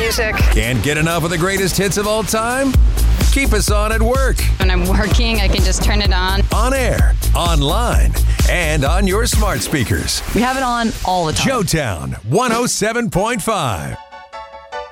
music. Can't get enough of the greatest hits of all time? Keep us on at work. When I'm working, I can just turn it on air, online, and on your smart speakers. We have it on all the time. Joetown 107.5.